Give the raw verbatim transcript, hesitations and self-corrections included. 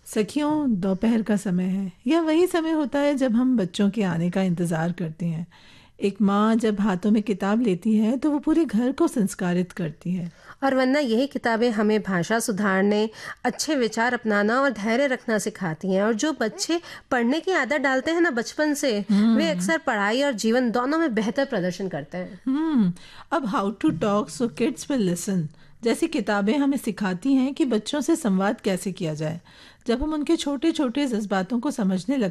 सखियों, दोपहर का समय है। यह वही समय होता है जब हम बच्चों के आने का इंतजार करते हैं। एक माँ जब हाथों में किताब लेती है तो वो पूरे घर को संस्कारित करती है। और वरना यही किताबें हमें भाषा सुधारने, अच्छे विचार अपनाना और धैर्य रखना सिखाती हैं। और जो बच्चे पढ़ने की आदत डालते हैं ना बचपन से, वे हम्म। अक्सर पढ़ाई और जीवन दोनों में बेहतर प्रदर्शन करते हैं। हम्म। अब how to talk so kids will listen जैसी किताबें हमें सिखाती हैं कि बच्चों से संवाद कैसे किया जाए। जब हम उनके छोटे छोटे जज्बातों को समझने लगते